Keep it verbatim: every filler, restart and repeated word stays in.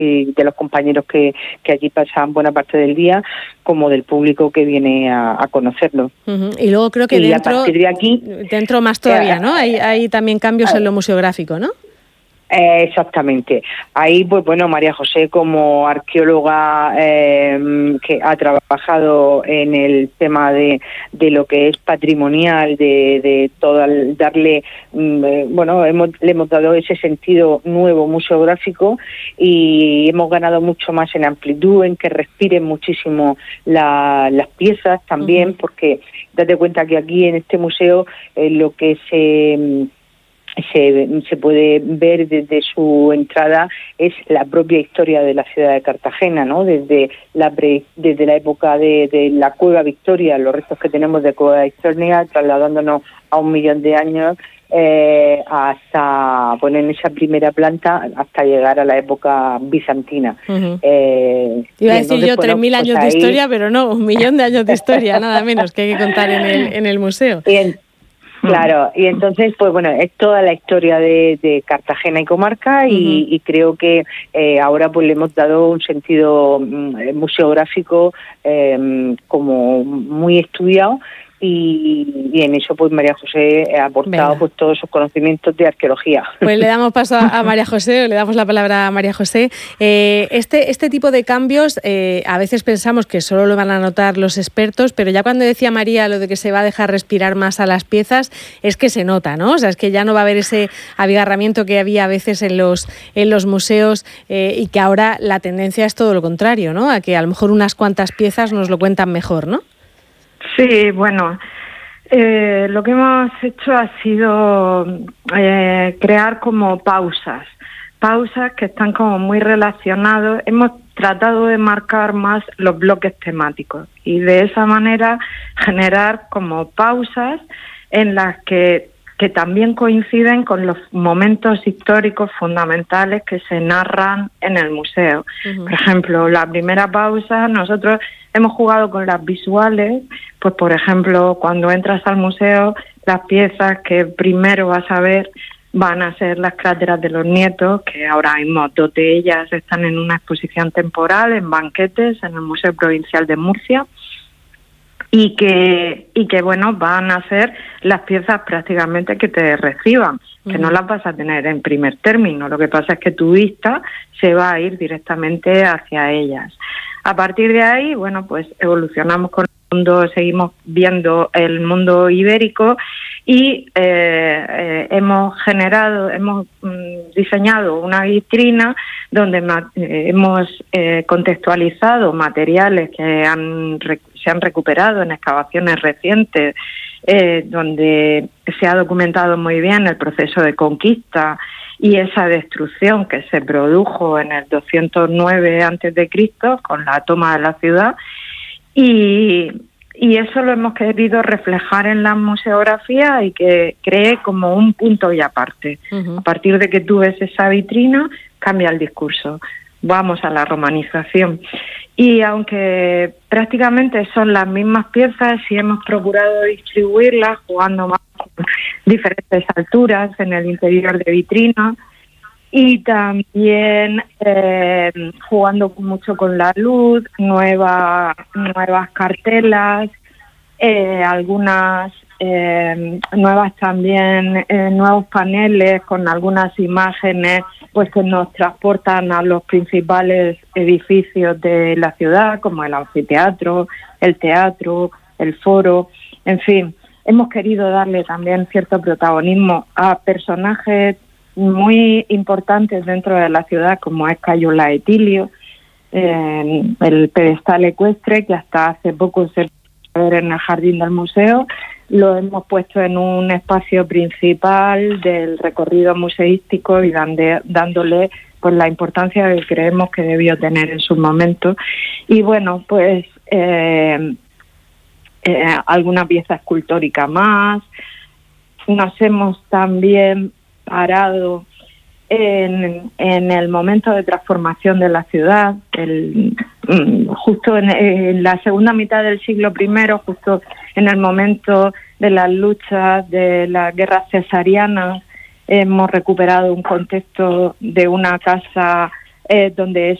y de los compañeros que, que allí pasan buena parte del día, como del público que viene a, a conocerlo. Uh-huh. Y luego creo que y dentro, a partir de aquí, dentro más todavía, ¿no? Hay, hay también cambios en lo museográfico, ¿no? Eh, exactamente. Ahí, pues bueno, María José, como arqueóloga eh, que ha trabajado en el tema de, de lo que es patrimonial, de, de todo, el, darle, eh, bueno, hemos, le hemos dado ese sentido nuevo museográfico y hemos ganado mucho más en amplitud, en que respiren muchísimo la, las piezas también, uh-huh. porque date cuenta que aquí en este museo eh, lo que se... Se, se puede ver desde su entrada es la propia historia de la ciudad de Cartagena, ¿no? Desde la pre, desde la época de, de la Cueva Victoria, los restos que tenemos de Cueva Victoria, trasladándonos a un millón de años eh, hasta, bueno, en esa primera planta hasta llegar a la época bizantina. Uh-huh. Eh, Iba a decir entonces, yo tres mil bueno, pues años ahí... de historia, pero no, un millón de años de historia, nada menos, que hay que contar en el, en el museo. Bien. Claro, y entonces, pues bueno, es toda la historia de, de Cartagena y comarca y, uh-huh. y creo que eh, ahora pues le hemos dado un sentido mm, museográfico eh, como muy estudiado y, y en eso pues María José ha aportado Venga. pues todos sus conocimientos de arqueología. Pues le damos paso a María José, le damos la palabra a María José. Eh, este, este tipo de cambios eh, a veces pensamos que solo lo van a notar los expertos, pero ya cuando decía María lo de que se va a dejar respirar más a las piezas, es que se nota, ¿no? O sea, es que ya no va a haber ese abigarramiento que había a veces en los, en los museos eh, y que ahora la tendencia es todo lo contrario, ¿no? A que a lo mejor unas cuantas piezas nos lo cuentan mejor, ¿no? Sí, bueno, eh, lo que hemos hecho ha sido eh, crear como pausas, pausas que están como muy relacionados. Hemos tratado de marcar más los bloques temáticos y de esa manera generar como pausas en las que, que también coinciden con los momentos históricos fundamentales que se narran en el museo. Uh-huh. Por ejemplo, la primera pausa, nosotros hemos jugado con las visuales, pues por ejemplo, cuando entras al museo, las piezas que primero vas a ver van a ser las cráteras de los nietos, que ahora mismo dos de ellas están en una exposición temporal, en banquetes, en el Museo Provincial de Murcia, y que, y que bueno, van a ser las piezas prácticamente que te reciban, que no las vas a tener en primer término, lo que pasa es que tu vista se va a ir directamente hacia ellas. A partir de ahí, bueno, pues evolucionamos con el mundo, seguimos viendo el mundo ibérico y eh, eh, hemos generado, hemos mm, diseñado una vitrina donde ma- eh, hemos eh, contextualizado materiales que han rec- se han recuperado en excavaciones recientes, eh, donde se ha documentado muy bien el proceso de conquista y esa destrucción que se produjo en el doscientos nueve antes de Cristo con la toma de la ciudad, y, y eso lo hemos querido reflejar en la museografía y que cree como un punto y aparte. Uh-huh. A partir de que tú ves esa vitrina, cambia el discurso. Vamos a la romanización. Y aunque prácticamente son las mismas piezas, sí hemos procurado distribuirlas jugando más con diferentes alturas en el interior de vitrina y también eh, jugando mucho con la luz, nueva, nuevas cartelas, eh, algunas eh, nuevas también, eh, nuevos paneles con algunas imágenes pues que nos transportan a los principales edificios de la ciudad, como el anfiteatro, el teatro, el foro, en fin. Hemos querido darle también cierto protagonismo a personajes muy importantes dentro de la ciudad, como es Cayo Laetilio, eh, el pedestal ecuestre, que hasta hace poco se puede ver en el jardín del museo. Lo hemos puesto en un espacio principal del recorrido museístico y dande, dándole pues la importancia que creemos que debió tener en su momento. Y bueno, pues eh, eh, alguna pieza escultórica más. Nos hemos también parado en, en el momento de transformación de la ciudad, el, justo en, en la segunda mitad del siglo primero, justo en el momento de las luchas de las guerras cesarianas, hemos recuperado un contexto de una casa eh, donde